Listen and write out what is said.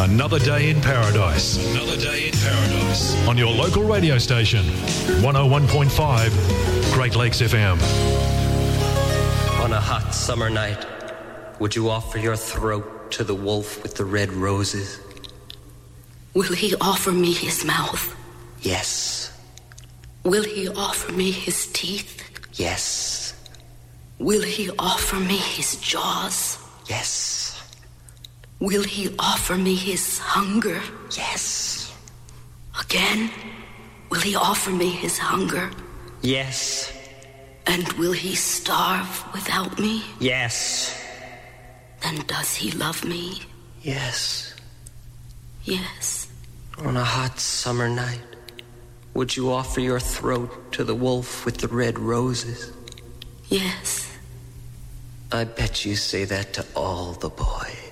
Another day in paradise. Another day in paradise. On your local radio station, 101.5 Great Lakes FM. On a hot summer night, would you offer your throat to the wolf with the red roses? Will he offer me his mouth? Yes. Will he offer me his teeth? Yes. Will he offer me his jaws? Yes. Will he offer me his hunger? Yes. Again, will he offer me his hunger? Yes. And will he starve without me? Yes. Then does he love me? Yes. Yes. On a hot summer night, would you offer your throat to the wolf with the red roses? Yes. I bet you say that to all the boys.